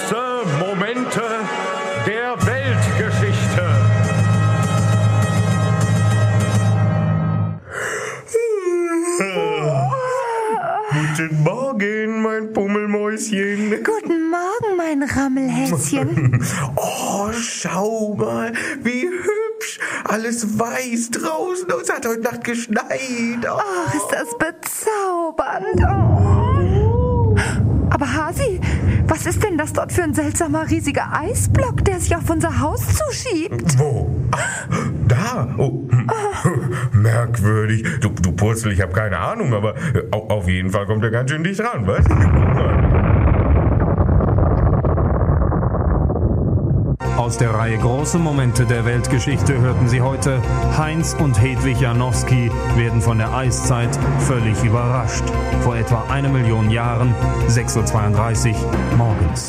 große Momente der Weltgeschichte. Guten Morgen, mein Pummelmäuschen. Guten Morgen, mein Rammelhäschen. Oh, schau mal, wie hübsch. Alles weiß draußen und es hat heute Nacht geschneit. Oh, ist das bezaubernd. Oh. Aber Hasi, was ist denn das dort für ein seltsamer riesiger Eisblock, der sich auf unser Haus zuschiebt? Wo? Ach, da. Oh. Merkwürdig. Du Purzel, ich habe keine Ahnung, aber auf jeden Fall kommt er ganz schön dicht ran, was? Aus der Reihe Große Momente der Weltgeschichte hörten Sie heute: Heinz und Hedwig Janowski werden von der Eiszeit völlig überrascht. Vor etwa 1 Million Jahren, 6:32 Uhr morgens.